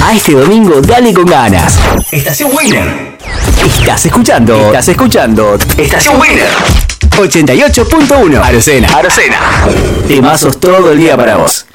A este domingo dale con ganas. Estación Winner. Estás escuchando Estación Winner 88.1. Arocena. Temazos todo el día para vos.